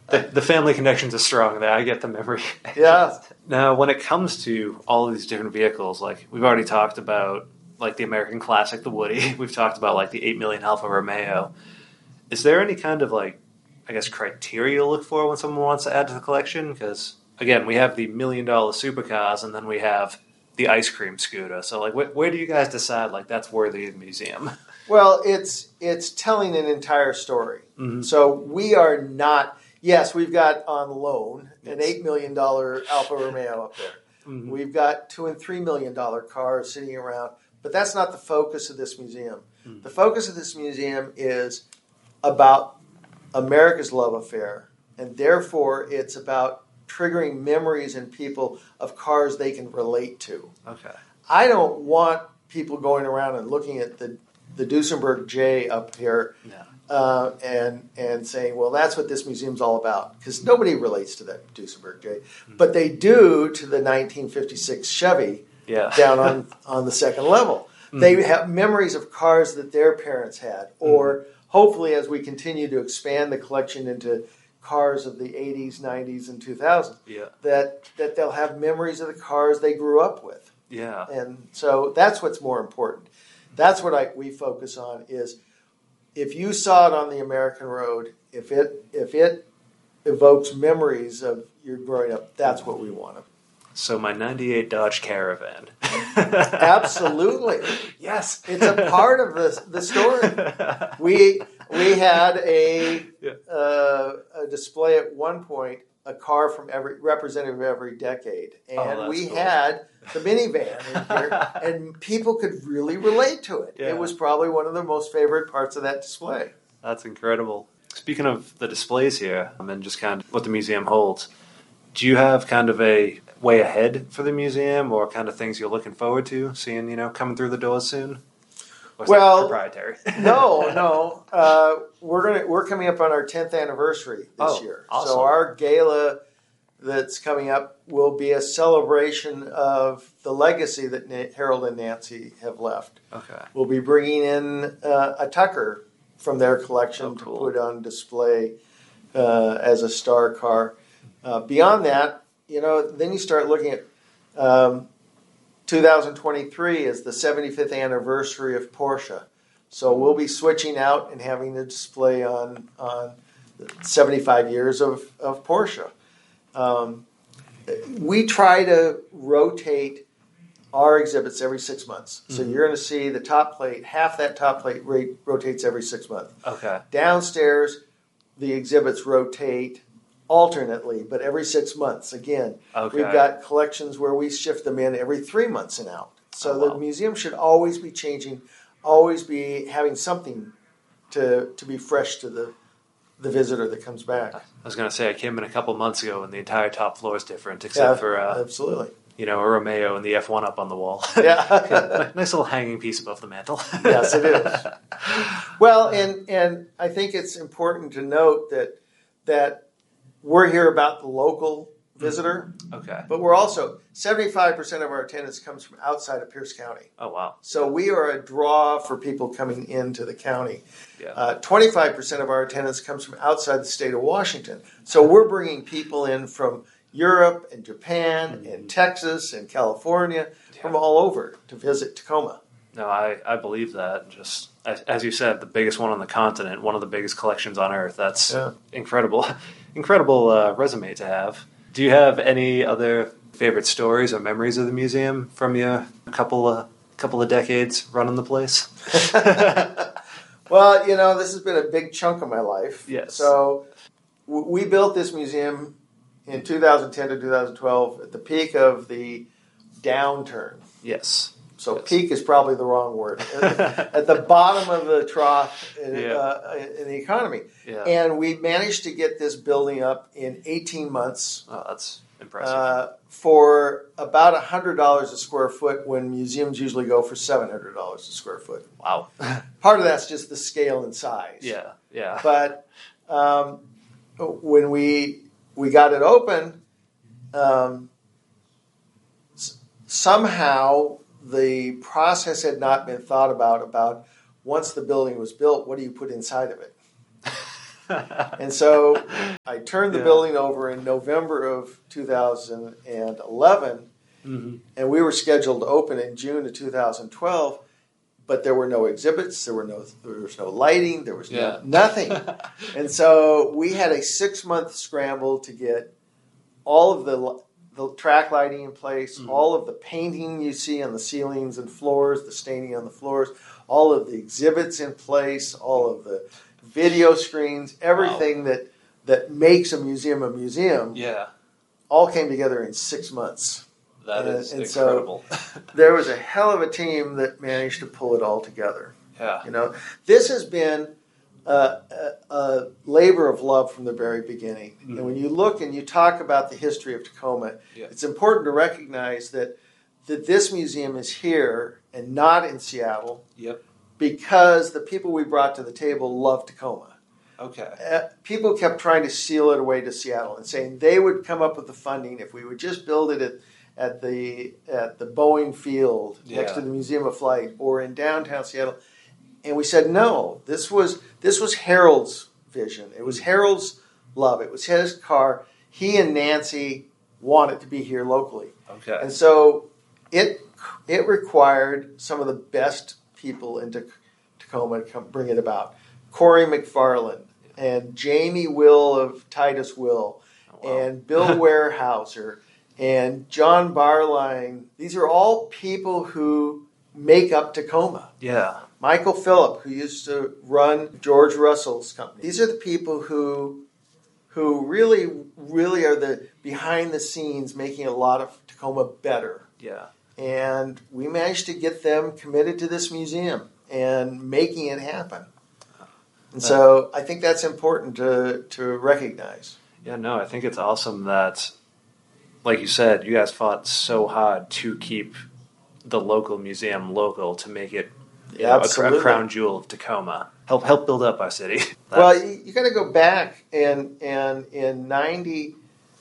The family connections are strong there. I get the memory. Yeah. Now, when it comes to all of these different vehicles, like we've already talked about, like the American classic, the Woody. We've talked about like the 8 million Alfa Romeo. Is there any kind of like, I guess, criteria you look for when someone wants to add to the collection? Because again, we have the $1 million supercars, and then we have the ice cream scooter. So, like, where do you guys decide like that's worthy of the museum? Well, it's telling an entire story. Mm-hmm. So we are not. Yes, we've got on loan an $8 million Alfa Romeo up there. Mm-hmm. We've got $2 and $3 million cars sitting around, but that's not the focus of this museum. Mm-hmm. The focus of this museum is about America's love affair, and therefore it's about triggering memories in people of cars they can relate to. Okay. I don't want people going around and looking at the Duesenberg J up here. No. And saying, well, that's what this museum's all about. Because nobody relates to that Duesenberg J. Mm-hmm. But they do to the 1956 Chevy down on the second level. Mm-hmm. They have memories of cars that their parents had. Or hopefully as we continue to expand the collection into cars of the 80s, 90s, and 2000s, that they'll have memories of the cars they grew up with. Yeah. And so that's what's more important. That's what we focus on is if you saw it on the American road, if it evokes memories of your growing up, that's what we want. So my 98 Dodge Caravan. Absolutely. Yes. It's a part of the story. We had a display at one point, a car from every representative of every decade. And we had the minivan in here, and people could really relate to it. Yeah. It was probably one of the most favorite parts of that display. That's incredible. Speaking of the displays here, and just kind of what the museum holds, do you have kind of a way ahead for the museum or kind of things you're looking forward to seeing, coming through the doors soon? Or is that proprietary? No. We're coming up on our 10th anniversary this year. Awesome. So our gala that's coming up will be a celebration of the legacy that Harold and Nancy have left. Okay. We'll be bringing in a Tucker from their collection to put on display as a star car. Beyond that, then you start looking at 2023 is the 75th anniversary of Porsche. So we'll be switching out and having a display on 75 years of Porsche. We try to rotate our exhibits every 6 months. So you're going to see the top plate, half that top plate rotates every 6 months. Okay. Downstairs, the exhibits rotate alternately, but every 6 months. Again, we've got collections where we shift them in every 3 months and out. So the museum should always be changing, always be having something to be fresh to the visitor that comes back. I was going to say, I came in a couple months ago and the entire top floor is different, except for absolutely. A Romeo and the F1 up on the wall. Yeah. Nice little hanging piece above the mantle. Yes, it is. Well, and I think it's important to note that we're here about the local visitor. Okay. But we're also, 75% of our attendance comes from outside of Pierce County. Oh, wow. So we are a draw for people coming into the county. Yeah. 25% of our attendance comes from outside the state of Washington. So we're bringing people in from Europe and Japan and Texas and California, from all over to visit Tacoma. No, I believe that. Just as you said, the biggest one on the continent, one of the biggest collections on Earth. That's incredible resume to have. Do you have any other favorite stories or memories of the museum from your couple of decades running the place? Well, this has been a big chunk of my life. Yes. So we built this museum in 2010 to 2012 at the peak of the downturn. Yes. So peak is probably the wrong word. At the bottom of the trough in the economy. Yeah. And we managed to get this building up in 18 months. Oh, that's impressive. For about $100 a square foot when museums usually go for $700 a square foot. Wow. Part of that's just the scale and size. Yeah. But when we got it open, somehow the process had not been thought about once the building was built, what do you put inside of it? And so I turned the building over in November of 2011, and we were scheduled to open in June of 2012. But there were no exhibits, there was no lighting, there was nothing. And so we had a 6-month scramble to get all of the track lighting in place, all of the painting you see on the ceilings and floors, the staining on the floors, all of the exhibits in place, all of the video screens, everything that makes a museum, all came together in 6 months. That is incredible. So there was a hell of a team that managed to pull it all together. Yeah. You know, this has been a labor of love from the very beginning. And when you look and you talk about the history of Tacoma, it's important to recognize that this museum is here and not in Seattle because the people we brought to the table love Tacoma. Okay. People kept trying to seal it away to Seattle and saying they would come up with the funding if we would just build it at the Boeing Field next to the Museum of Flight or in downtown Seattle. And we said no. This was Harold's vision. It was Harold's love. It was his car. He and Nancy wanted to be here locally. Okay. And so it required some of the best people in Tacoma to bring it about. Corey McFarland and Jamie Will of Titus Will and Bill Warehouser and John Barline. These are all people who make up Tacoma. Yeah. Michael Phillip, who used to run George Russell's company. These are the people who really, really are the behind the scenes making a lot of Tacoma better. Yeah. And we managed to get them committed to this museum and making it happen. And so I think that's important to recognize. Yeah, no, I think it's awesome that, like you said, you guys fought so hard to keep the local museum local to make it a crown jewel of Tacoma. Help build up our city. Well, you got to go back and in 90,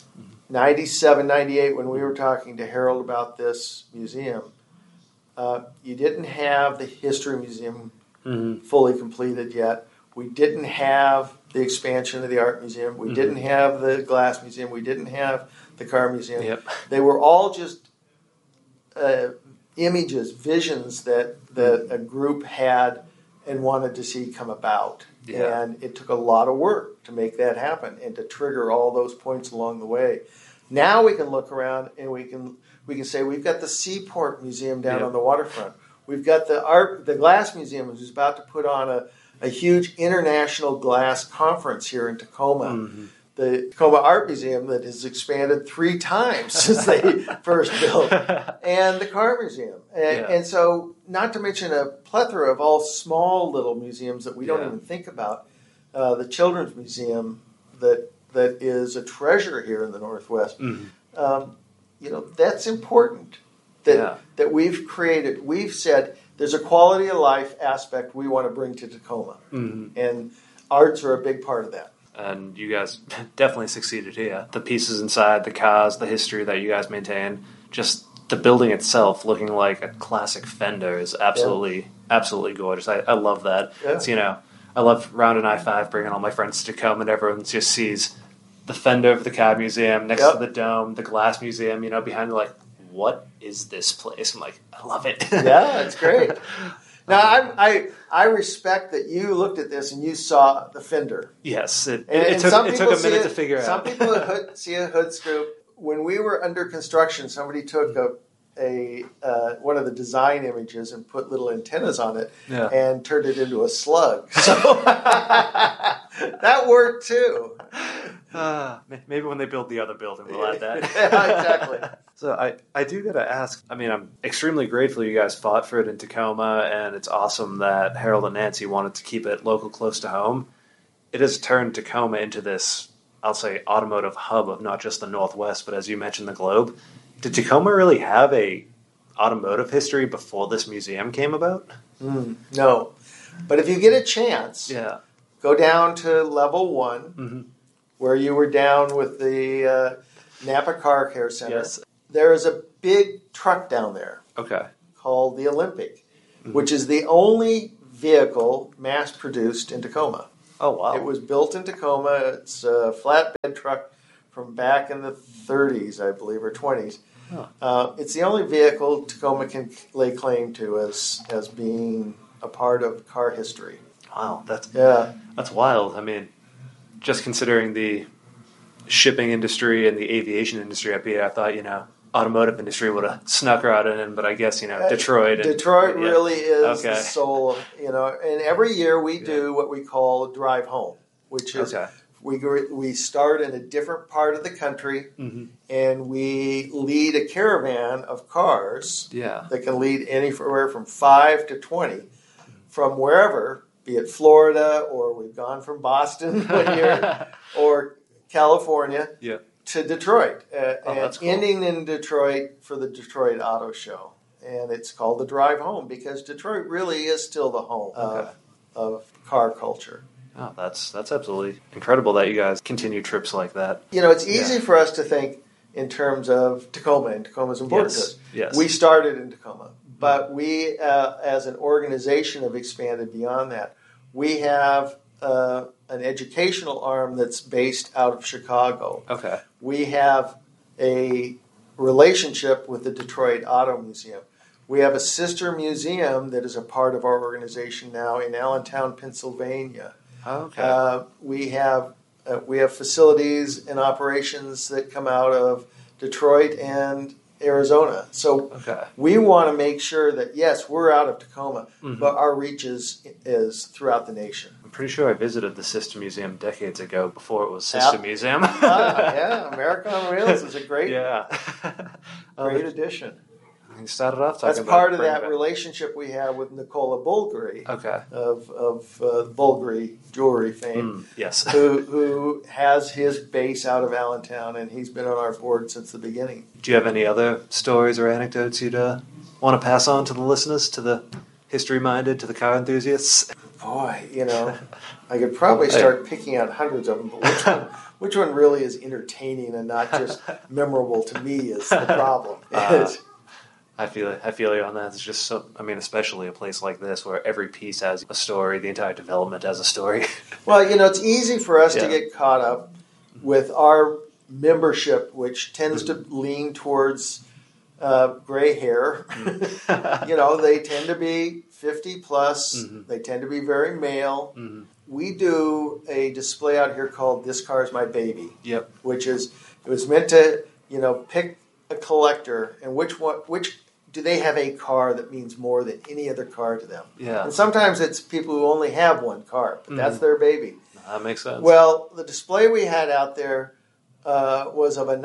97, 98, when we were talking to Harold about this museum, you didn't have the History Museum fully completed yet. We didn't have the expansion of the Art Museum. We didn't have the Glass Museum. We didn't have the Car Museum. Yep. They were all just images, visions that a group had and wanted to see come about. Yeah. And it took a lot of work to make that happen and to trigger all those points along the way. Now we can look around and we can say we've got the Seaport Museum down on the waterfront. We've got the Glass Museum, who's about to put on a huge international glass conference here in Tacoma. The Tacoma Art Museum that has expanded 3 times since they first built, and the Car Museum. And so, not to mention a plethora of all small little museums that we don't even think about. The Children's Museum that is a treasure here in the Northwest. That's important that we've created. We've said there's a quality of life aspect we want to bring to Tacoma. And arts are a big part of that. And you guys definitely succeeded here. The pieces inside, the cars, the history that you guys maintain, just the building itself looking like a classic Fender is absolutely gorgeous. I love that. Yeah. It's, I love rounding I-5, bringing all my friends to Tacoma, and everyone just sees the Fender of the Car Museum next to the Dome, the Glass Museum, behind like, what is this place? I'm like, I love it. Yeah, it's great. Now, I respect that you looked at this and you saw the fender. Yes, it took a minute to figure out. Some people see a hood scoop. When we were under construction, somebody took a one of the design images and put little antennas on it and turned it into a slug. So that worked too. Maybe when they build the other building, we'll add that. Yeah, exactly. So I do got to ask, I'm extremely grateful you guys fought for it in Tacoma, and it's awesome that Harold and Nancy wanted to keep it local, close to home. It has turned Tacoma into this, I'll say, automotive hub of not just the Northwest, but as you mentioned, the globe. Did Tacoma really have a automotive history before this museum came about? No. But if you get a chance, go down to level 1, where you were down with the Napa Car Care Center. Yes. There is a big truck down there called the Olympic, which is the only vehicle mass-produced in Tacoma. Oh, wow. It was built in Tacoma. It's a flatbed truck from back in the 30s, I believe, or 20s. Huh. It's the only vehicle Tacoma can lay claim to as being a part of car history. Wow, that's wild. I mean, just considering the shipping industry and the aviation industry up here, I thought, automotive industry would have snuck right in, but I guess, Detroit. Detroit yeah. really is Okay. the soul, and every year we do what we call Drive Home, which is we start in a different part of the country, and we lead a caravan of cars that can lead anywhere from 5 to 20 from wherever, be it Florida, or we've gone from Boston one year, or California to Detroit, and cool. ending in Detroit for the Detroit Auto Show. And it's called the Drive Home because Detroit really is still the home of car culture. Oh, that's absolutely incredible that you guys continue trips like that. It's easy for us to think in terms of Tacoma, and Tacoma's important to us. Yes. We started in Tacoma, but we, as an organization, have expanded beyond that. We have an educational arm that's based out of Chicago. Okay. We have a relationship with the Detroit Auto Museum. We have a sister museum that is a part of our organization now in Allentown, Pennsylvania. Okay. We have facilities and operations that come out of Detroit and Arizona. So we want to make sure that, yes, we're out of Tacoma, but our reach is throughout the nation. I'm pretty sure I visited the Sister Museum decades ago before it was Sister Museum. America on Wheels is a great addition. You started off talking That's about part of that relationship we have with Nicola Bulgari of Bulgari jewelry fame. Yes. who has his base out of Allentown, and he's been on our board since the beginning. Do you have any other stories or anecdotes you'd want to pass on to the listeners, to the history-minded, to the car enthusiasts? Boy, I could probably start picking out hundreds of them, but which one really is entertaining and not just memorable to me is the problem. I feel you on that. It's just so, especially a place like this where every piece has a story, the entire development has a story. Well, it's easy for us to get caught up with our membership, which tends to lean towards gray hair. They tend to be 50 plus. They tend to be very male. We do a display out here called "This Car's My Baby," which it was meant to pick a collector and which do they have a car that means more than any other car to them. And sometimes it's people who only have one car, but that's their baby. That makes sense. Well, the display we had out there was of a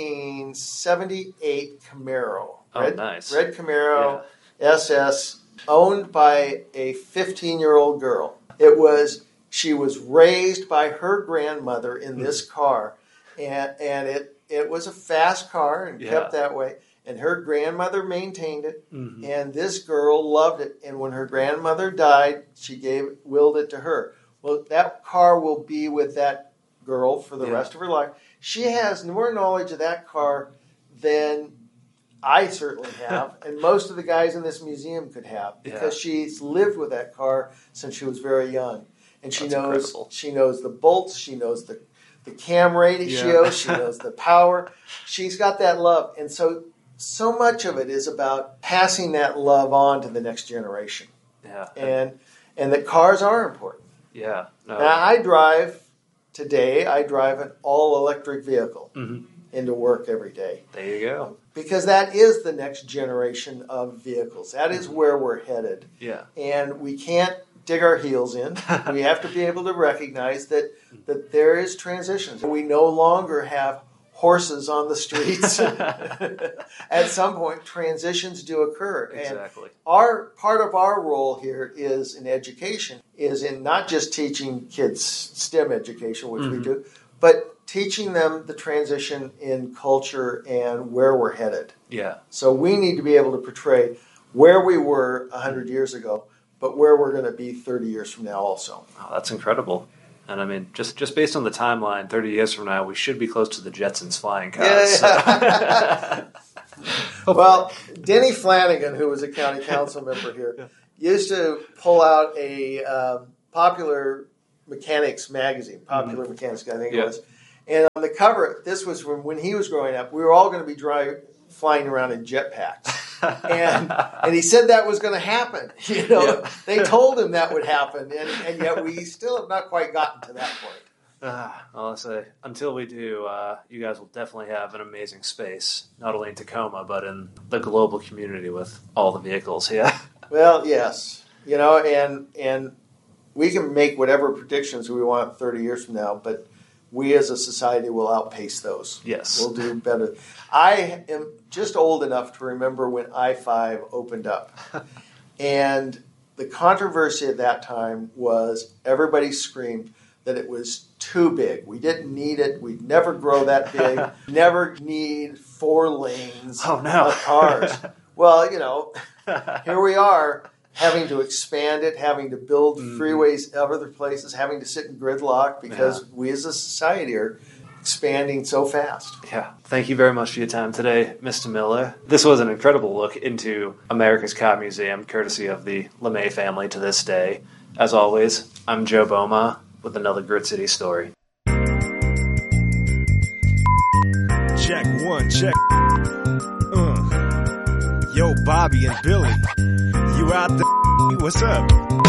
1978 Camaro. Nice. Red Camaro SS, owned by a 15-year-old girl. She was raised by her grandmother in this car, and it was a fast car and kept that way. And her grandmother maintained it, and this girl loved it. And when her grandmother died, she willed it to her. Well, that car will be with that girl for the rest of her life. She has more knowledge of that car than I certainly have, and most of the guys in this museum could have, because she's lived with that car since she was very young. And she knows the bolts, she knows the cam ratio, she knows the power. She's got that love. And so much of it is about passing that love on to the next generation. And that cars are important. No. Now, I drive an all-electric vehicle into work every day. There you go. Because that is the next generation of vehicles. That is where we're headed. And we can't dig our heels in. We have to be able to recognize that there is transitions. We no longer have horses on the streets. At some point, transitions do occur. Exactly. And part of our role here is in education, is in not just teaching kids STEM education, which we do, but teaching them the transition in culture and where we're headed. So we need to be able to portray where we were 100 years ago, but where we're going to be 30 years from now also. Oh, that's incredible. And just based on the timeline, 30 years from now, we should be close to the Jetsons flying cars. Well, Denny Flanagan, who was a county council member here, used to pull out a popular Mechanics magazine, Popular Mechanics, I think Yeah. it was. And on the cover, this was from when he was growing up. We were all going to be flying around in jetpacks. And he said that was going to happen. You know, Yeah. They told him that would happen, and yet we still have not quite gotten to that point. I'll say, until we do, you guys will definitely have an amazing space, not only in Tacoma, but in the global community with all the vehicles. Yeah. Well, yes, you know, and we can make whatever predictions we want 30 years from now, but we as a society will outpace those. Yes. We'll do better. I am just old enough to remember when I-5 opened up. And the controversy at that time was everybody screamed that it was too big. We didn't need it. We'd never grow that big. Never need 4 lanes Oh, no. of cars. Well, you know, here we are having to expand it, having to build freeways other places, having to sit in gridlock because we as a society are expanding so fast. Yeah. Thank you very much for your time today, Mr. Miller. This was an incredible look into America's Car Museum, courtesy of the LeMay family to this day. As always, I'm Joe Boma with another Grit City story. Check 1, check. Yo, Bobby and Billy, you out there? What's up?